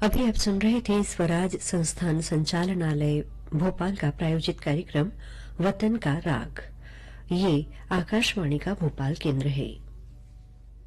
अभी आप सुन रहे थे स्वराज संस्थान संचालनालय भोपाल का प्रायोजित कार्यक्रम वतन का राग। ये आकाशवाणी का भोपाल केंद्र है।